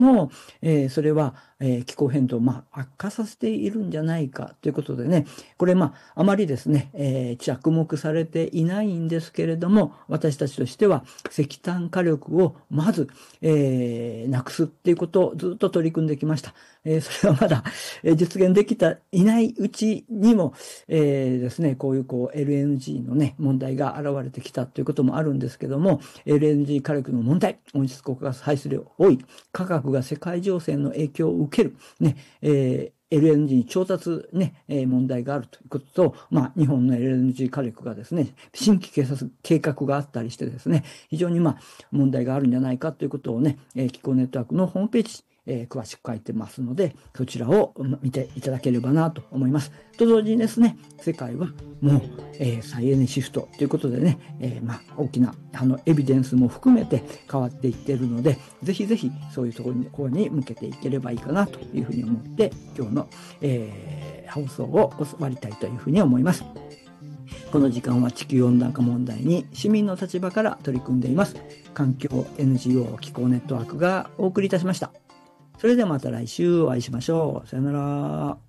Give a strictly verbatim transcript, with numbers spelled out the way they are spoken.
も、えーそれは、えー気候変動を、まあ、悪化させているんじゃないかということでね、これ、まあ、あまりですね、えー着目されていないんですけれども、私たちとしては石炭火力をまず、えーなくすっていうことをずっと取り組んできました。えーそれはまだ、えー実現できていないうちにも、えーですね、こういうこう エルエヌジー のね、問題が現れてきたということもあるんですけども、エルエヌジー 火力の問題、温室効果ガス排出量多い、価格が世界情勢の影響を受ける、ね、えー エルエヌジー 調達ね、えー問題があるということと、まあ、日本の エルエヌジー 火力がですね、新規計画計画があったりしてですね、非常にまあ、問題があるんじゃないかということをね、えー気候ネットワークのホームページ、えー詳しく書いてますので、そちらを見ていただければなと思います。と同時にですね、世界はもう、えー再エネシフトということでね、えーまあ、大きなあのエビデンスも含めて変わっていっているので、ぜひぜひそういうところにここに向けていければいいかなというふうに思って、今日の、えー放送を終わりたいというふうに思います。この時間は地球温暖化問題に市民の立場から取り組んでいます。環境 エヌジーオー 気候ネットワークがお送りいたしました。それではまた来週お会いしましょう。さよなら。